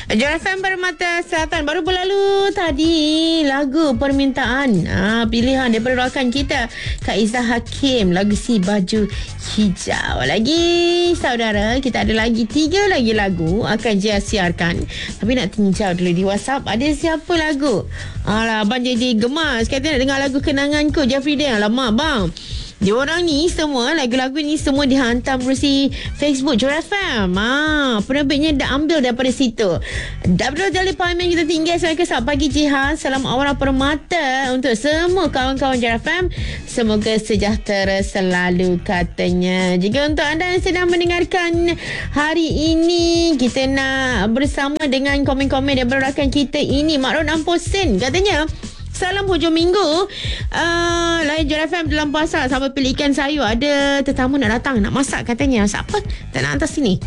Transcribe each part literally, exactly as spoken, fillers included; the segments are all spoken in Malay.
Johor F M Permata Selatan baru berlalu tadi lagu permintaan ah, pilihan daripada rakan kita Kak Izzah Hakim, lagu Si Baju Hijau. Lagi saudara, kita ada lagi tiga lagi lagu akan Jia siarkan, tapi nak tinjau dulu di WhatsApp ada siapa lagu. Alah, abang jadi gemas kata nak dengar lagu Kenanganku Jeffrey Day. Alamak bang, dia orang ni semua, lagu-lagu ni semua dihantar melalui Facebook Johor F M. Ah, penerbitnya dah ambil daripada situ. Double Jali Payment kita tinggal. Assalamualaikum, selamat pagi Jihan. Salam aura permata untuk semua kawan-kawan Johor F M. Semoga sejahtera selalu katanya. Jika untuk anda yang sedang mendengarkan hari ini, kita nak bersama dengan komen-komen daripada rakan kita ini, Mak Ron Amposen katanya, salam hujung minggu. Uh, lain Johor F M dalam pasar sampai pilih ikan sayur. Ada tetamu nak datang, nak masak katanya. Masak apa? Tak nak hantar sini.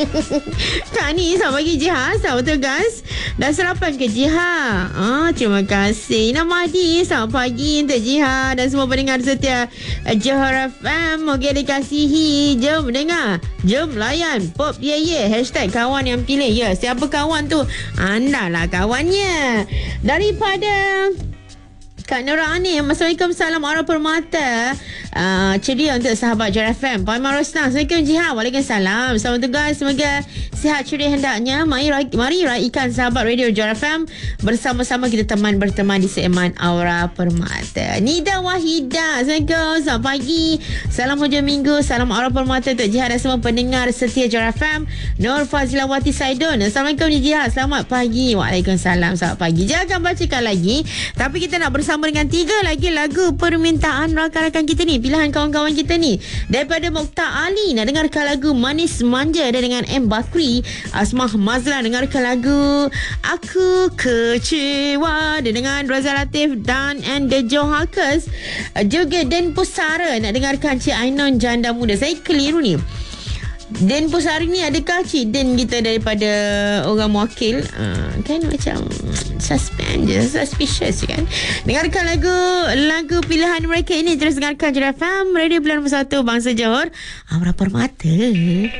Kak ni, selamat pagi Jiha. Selamat tugas. Dah sarapan ke Jiha? Ah, terima kasih. Nama Mahdi, selamat pagi untuk Jiha dan semua pendengar setia Johor F M. Moga dikasihi. Jom dengar, jom layan Pop Ye Ye. Hashtag kawan yang pilih. Ya, siapa kawan tu? Anda lah kawannya. Daripada Kak Nora Anim, Assalamualaikum, salam aura permata. Uh, ceria untuk sahabat Johor F M. Pak Imam Roslan, Assalamualaikum Jihan. Waalaikumsalam. Selamat tugas, semoga sihat ceria hendaknya. Mari, mari raikan sahabat Radio Johor F M. Bersama-sama kita teman berteman di segmen Aura Permata. Nida Wahida, Assalamualaikum, selamat pagi. Salam hujung minggu, salam aura permata untuk Jihan dan semua pendengar setia Johor F M. Nur Fazilawati Saidon, Assalamualaikum Jihan. Selamat pagi. Waalaikumsalam, selamat pagi. Jangan akan bacakan lagi, tapi kita nak bersama dengan tiga lagi lagu permintaan rakan-rakan kita ni, pilihan kawan-kawan kita ni. Daripada Mokhtar Ali, nak dengarkan lagu Manis Manja, dan dengan M Bakri. Asmah Mazlan, dengarkan lagu Aku Kecewa, dan dengan Razal Latif dan and the Johakers. Juga Den Pusara, nak dengarkan Cik Ainon Janda Muda. Saya keliru ni, Den Pusara ni adakah Cik Den kita daripada orang mewakil? Uh, kan macam suspend je, suspicious kan. Dengarkan lagu lagu pilihan mereka ini. Terus dengarkan Johor F M, Radio Pilihan Nombor satu Bangsa Johor, Aura Permata.